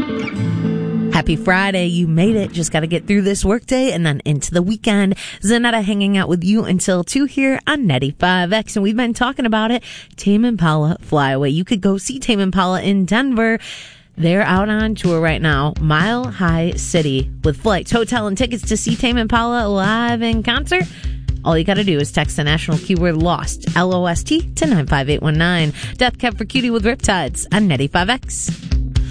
Happy Friday. You made it. Just got to get through this workday and then into the weekend. Zanetta hanging out with you until 2 here on 95X. And we've been talking about it. Tame Impala Flyaway. You could go see Tame Impala in Denver. They're out on tour right now. Mile High City with flights, hotel, and tickets to see Tame Impala live in concert. All you got to do is text the national keyword LOST, LOST, to 95819. Death Cab for Cutie with Riptides on 95X.